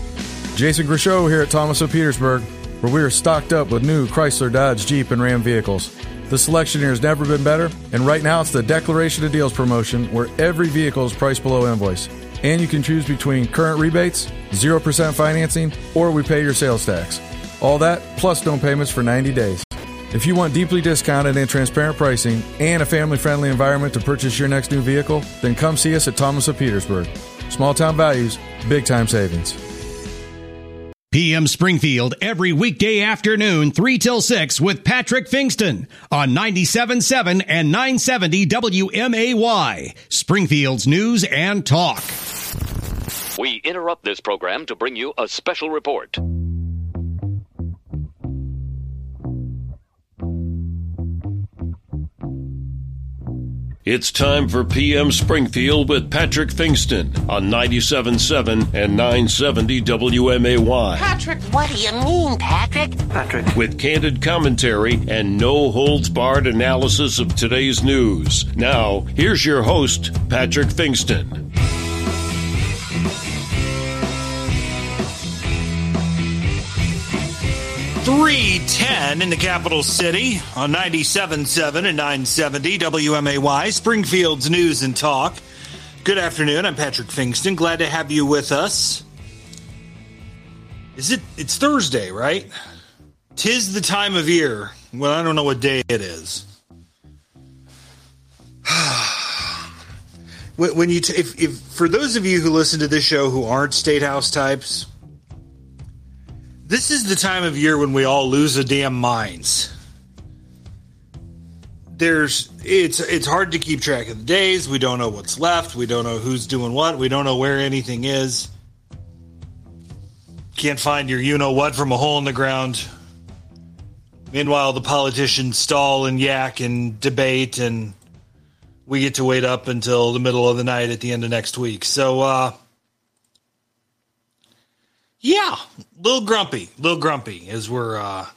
Jason Grishow here at Thomas of Petersburg, where we are stocked up with new Chrysler, Dodge, Jeep, and Ram vehicles. The selection here has never been better, and right now it's the Declaration of Deals promotion, where every vehicle is priced below invoice. And you can choose between current rebates, zero percent financing, or we pay your sales tax. All that, plus no payments for ninety days. If you want deeply discounted and transparent pricing and a family-friendly environment to purchase your next new vehicle, then come see us at Thomas of Petersburg. Small-town values, big-time savings. P M Springfield every weekday afternoon, three till six with Patrick Fingston on ninety-seven point seven and nine seventy W M A Y, Springfield's News and Talk. We interrupt this program to bring you a special report. It's time for P M Springfield with Patrick Fingston on ninety-seven point seven and nine seventy W M A Y. Patrick, what do you mean, Patrick? Patrick. With candid commentary and no-holds-barred analysis of today's news. Now, here's your host, Patrick Fingston. three ten in the capital city on ninety-seven point seven and nine seventy W M A Y, Springfield's News and Talk. Good afternoon. I'm Patrick Fingston. Glad to have you with us. Is it? It's Thursday, right? Tis the time of year. Well, I don't know what day it is. When you, t- if, if for those of you who listen to this show who aren't State House types, this is the time of year when we all lose our damn minds. There's it's it's hard to keep track of the days. We don't know what's left. We don't know who's doing what. We don't know where anything is. Can't find your you-know-what from a hole in the ground. Meanwhile, the politicians stall and yak and debate, and we get to wait up until the middle of the night at the end of next week. So, uh, yeah, a little grumpy, a little grumpy as we're uh,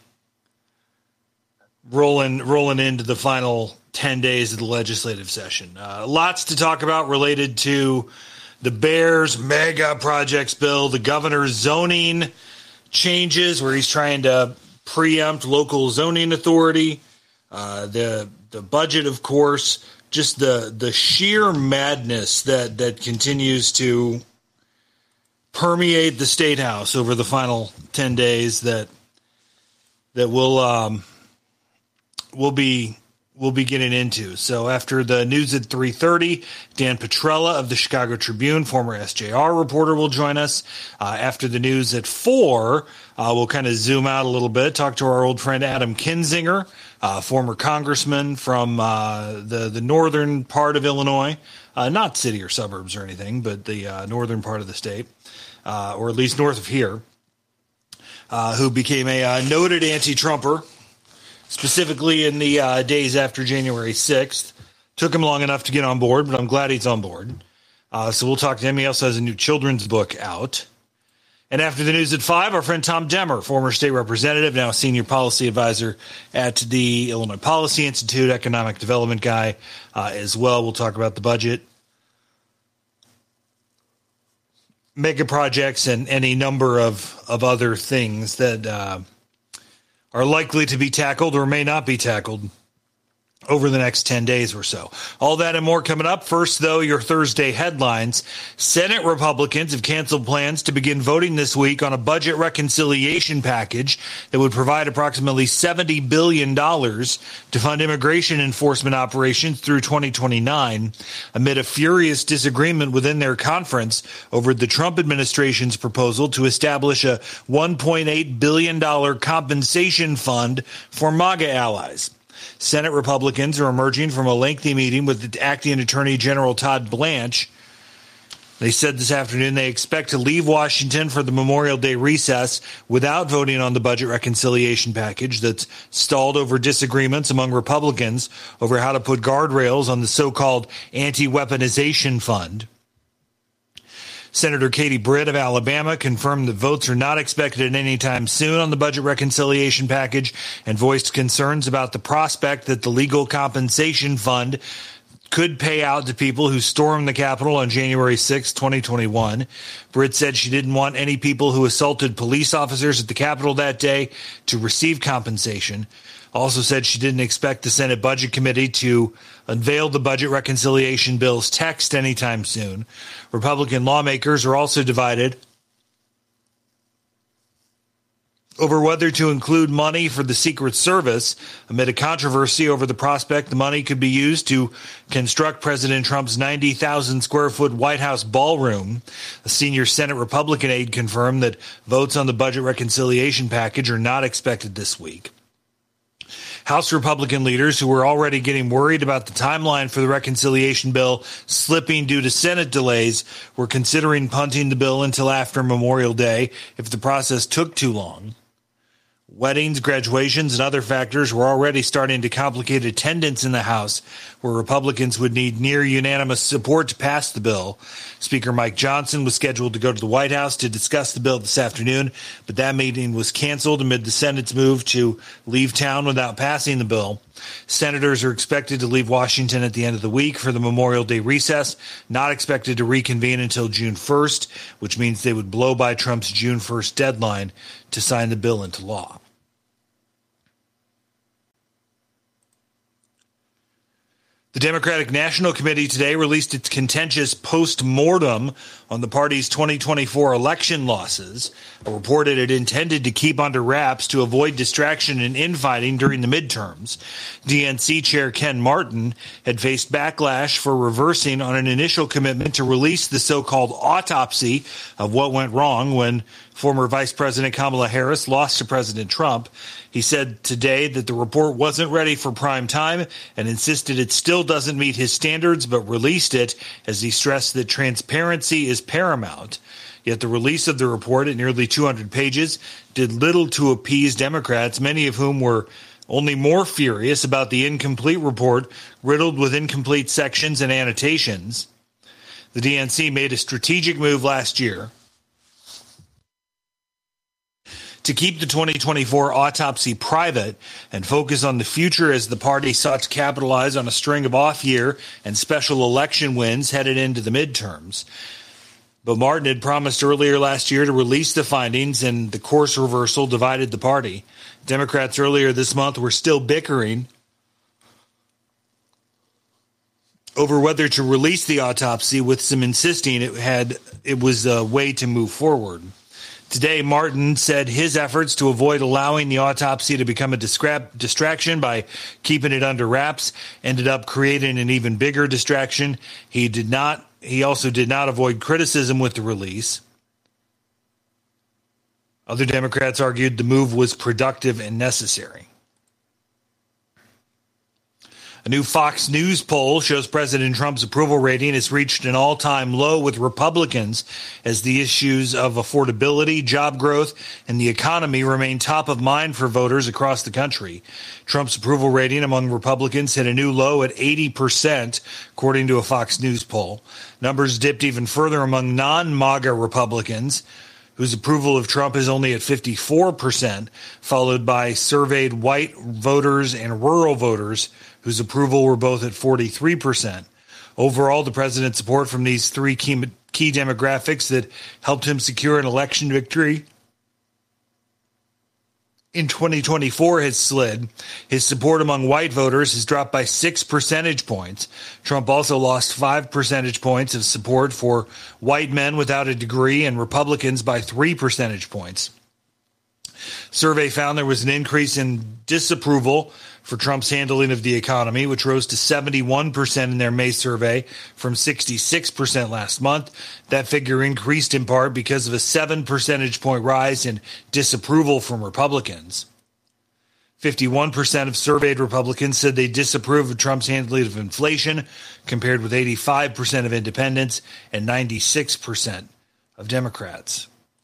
rolling rolling into the final ten days of the legislative session. Uh, lots to talk about related to the Bears mega projects bill, the governor's zoning changes where he's trying to preempt local zoning authority, uh, the the budget, of course, just the the sheer madness that that continues to permeate the State House over the final ten days that that we'll um, we'll be we'll be getting into. So after the news at three thirty, Dan Petrella of the Chicago Tribune, former S J R reporter, will join us. Uh, after the news at four, uh, we'll kind of zoom out a little bit, talk to our old friend Adam Kinzinger, uh, former congressman from uh, the, the northern part of Illinois, uh, not city or suburbs or anything, but the uh, northern part of the state, uh, or at least north of here, uh, who became a uh, noted anti-Trumper, specifically in the uh, days after January sixth. Took him long enough to get on board, but I'm glad he's on board. Uh, so we'll talk to him. He also has a new children's book out. And after the news at five, our friend Tom Demmer, former state representative, now senior policy advisor at the Illinois Policy Institute, economic development guy uh, as well. We'll talk about the budget, mega projects, and any number of, of other things that uh, are likely to be tackled or may not be tackled over the next ten days or so. All that and more coming up. First, though, your Thursday headlines. Senate Republicans have canceled plans to begin voting this week on a budget reconciliation package that would provide approximately seventy billion dollars to fund immigration enforcement operations through twenty twenty-nine, amid a furious disagreement within their conference over the Trump administration's proposal to establish a one point eight billion dollars compensation fund for MAGA allies. Senate Republicans are emerging from a lengthy meeting with the acting Attorney General Todd Blanche. They said this afternoon they expect to leave Washington for the Memorial Day recess without voting on the budget reconciliation package that's stalled over disagreements among Republicans over how to put guardrails on the so-called anti-weaponization fund. Senator Katie Britt of Alabama confirmed that votes are not expected at any time soon on the budget reconciliation package and voiced concerns about the prospect that the legal compensation fund could pay out to people who stormed the Capitol on January sixth, twenty twenty-one. Britt said she didn't want any people who assaulted police officers at the Capitol that day to receive compensation. Also said she didn't expect the Senate Budget Committee to unveil the budget reconciliation bill's text anytime soon. Republican lawmakers are also divided over whether to include money for the Secret Service amid a controversy over the prospect the money could be used to construct President Trump's ninety thousand square foot White House ballroom. A senior Senate Republican aide confirmed that votes on the budget reconciliation package are not expected this week. House Republican leaders, who were already getting worried about the timeline for the reconciliation bill slipping due to Senate delays, were considering punting the bill until after Memorial Day if the process took too long. Weddings, graduations, and other factors were already starting to complicate attendance in the House, where Republicans would need near unanimous support to pass the bill. Speaker Mike Johnson was scheduled to go to the White House to discuss the bill this afternoon, but that meeting was canceled amid the Senate's move to leave town without passing the bill. Senators are expected to leave Washington at the end of the week for the Memorial Day recess, not expected to reconvene until June first, which means they would blow by Trump's June first deadline to sign the bill into law. The Democratic National Committee today released its contentious post-mortem on the party's twenty twenty-four election losses, a report it had intended to keep under wraps to avoid distraction and infighting during the midterms. D N C Chair Ken Martin had faced backlash for reversing on an initial commitment to release the so-called autopsy of what went wrong when former Vice President Kamala Harris lost to President Trump. He said today that the report wasn't ready for prime time and insisted it still still doesn't meet his standards, but released it as he stressed that transparency is paramount. Yet the release of the report at nearly two hundred pages did little to appease Democrats, many of whom were only more furious about the incomplete report, riddled with incomplete sections and annotations. The D N C made a strategic move last year to keep the twenty twenty-four autopsy private and focus on the future as the party sought to capitalize on a string of off-year and special election wins headed into the midterms. But Martin had promised earlier last year to release the findings, and the course reversal divided the party. Democrats earlier this month were still bickering over whether to release the autopsy, with some insisting it had it was a way to move forward. Today, Martin said his efforts to avoid allowing the autopsy to become a distra- distraction by keeping it under wraps ended up creating an even bigger distraction. He did not. He also did not avoid criticism with the release. Other Democrats argued the move was productive and necessary. A new Fox News poll shows President Trump's approval rating has reached an all-time low with Republicans as the issues of affordability, job growth, and the economy remain top of mind for voters across the country. Trump's approval rating among Republicans hit a new low at eighty percent, according to a Fox News poll. Numbers dipped even further among non-MAGA Republicans, whose approval of Trump is only at fifty-four percent, followed by surveyed white voters and rural voters, whose approval were both at forty-three percent. Overall, the president's support from these three key, key demographics that helped him secure an election victory in twenty twenty-four has slid. His support among white voters has dropped by six percentage points. Trump also lost five percentage points of support for white men without a degree and Republicans by three percentage points. Survey found there was an increase in disapproval for Trump's handling of the economy, which rose to seventy-one percent in their May survey from sixty-six percent last month. That figure increased in part because of a seven percentage point rise in disapproval from Republicans. fifty-one percent of surveyed Republicans said they disapprove of Trump's handling of inflation, compared with eighty-five percent of independents and ninety-six percent of Democrats.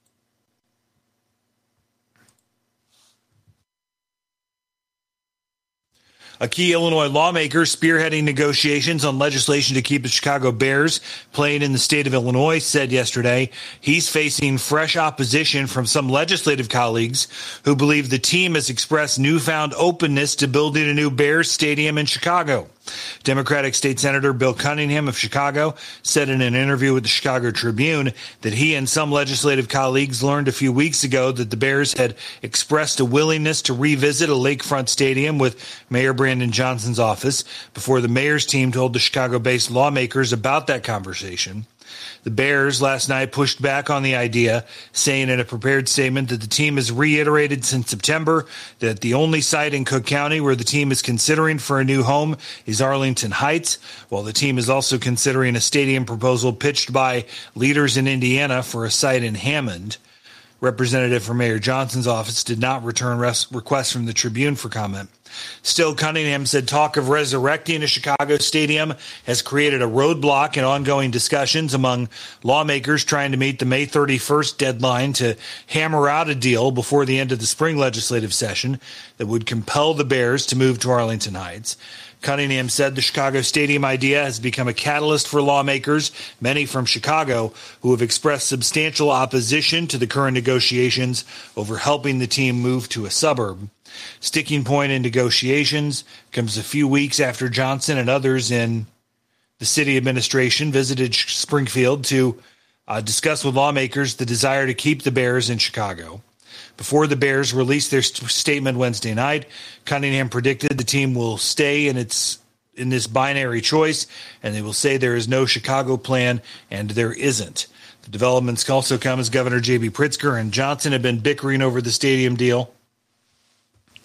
A key Illinois lawmaker spearheading negotiations on legislation to keep the Chicago Bears playing in the state of Illinois said yesterday he's facing fresh opposition from some legislative colleagues who believe the team has expressed newfound openness to building a new Bears stadium in Chicago. Democratic State Senator Bill Cunningham of Chicago said in an interview with the Chicago Tribune that he and some legislative colleagues learned a few weeks ago that the Bears had expressed a willingness to revisit a lakefront stadium with Mayor Brandon Johnson's office before the mayor's team told the Chicago-based lawmakers about that conversation. The Bears last night pushed back on the idea, saying in a prepared statement that the team has reiterated since September that the only site in Cook County where the team is considering for a new home is Arlington Heights, while the team is also considering a stadium proposal pitched by leaders in Indiana for a site in Hammond. Representative from Mayor Johnson's office did not return res- requests from the Tribune for comment. Still, Cunningham said talk of resurrecting a Chicago stadium has created a roadblock in ongoing discussions among lawmakers trying to meet the May thirty-first deadline to hammer out a deal before the end of the spring legislative session that would compel the Bears to move to Arlington Heights. Cunningham said the Chicago Stadium idea has become a catalyst for lawmakers, many from Chicago, who have expressed substantial opposition to the current negotiations over helping the team move to a suburb. Sticking point in negotiations comes a few weeks after Johnson and others in the city administration visited Springfield to uh, discuss with lawmakers the desire to keep the Bears in Chicago. Before the Bears released their st- statement Wednesday night, Cunningham predicted the team will stay in its in this binary choice, and they will say there is no Chicago plan, and there isn't. The developments also come as Governor J B Pritzker and Johnson have been bickering over the stadium deal.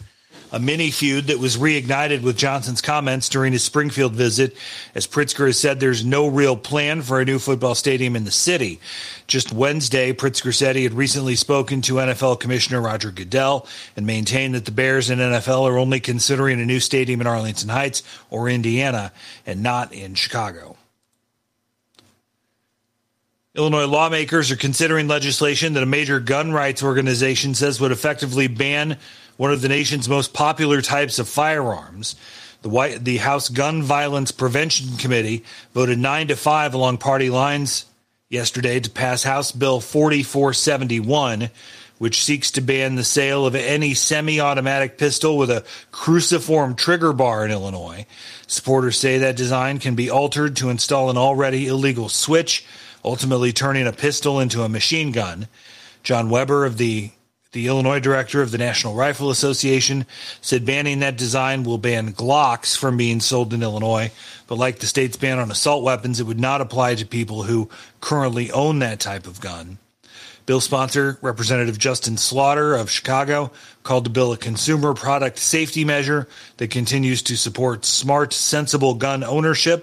a mini feud that was reignited with Johnson's comments during his Springfield visit, as Pritzker has said there's no real plan for a new football stadium in the city. Just Wednesday, Pritzker said he had recently spoken to N F L Commissioner Roger Goodell and maintained that the Bears and N F L are only considering a new stadium in Arlington Heights or Indiana and not in Chicago. Illinois lawmakers are considering legislation that a major gun rights organization says would effectively ban one of the nation's most popular types of firearms. The, White, the House Gun Violence Prevention Committee voted nine to five along party lines yesterday to pass House Bill forty-four seventy-one, which seeks to ban the sale of any semi-automatic pistol with a cruciform trigger bar in Illinois. Supporters say that design can be altered to install an already illegal switch, ultimately turning a pistol into a machine gun. John Weber of the The Illinois director of the National Rifle Association said banning that design will ban Glocks from being sold in Illinois, but like the state's ban on assault weapons, it would not apply to people who currently own that type of gun. Bill sponsor, Representative Justin Slaughter of Chicago, called the bill a consumer product safety measure that continues to support smart, sensible gun ownership.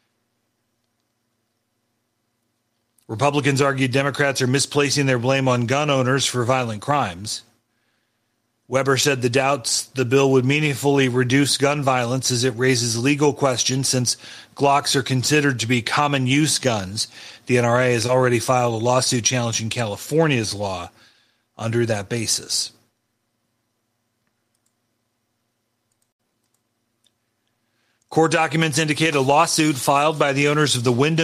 Republicans argued Democrats are misplacing their blame on gun owners for violent crimes. Weber said the doubts the bill would meaningfully reduce gun violence as it raises legal questions since Glocks are considered to be common use guns. The N R A has already filed a lawsuit challenging California's law under that basis. Court documents indicate a lawsuit filed by the owners of the Wyndham